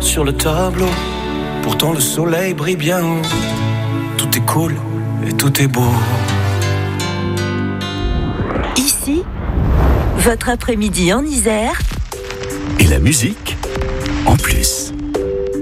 sur le tableau. Pourtant le soleil brille bien haut. Tout est cool et tout est beau. Ici, votre après-midi en Isère. Et la musique en plus.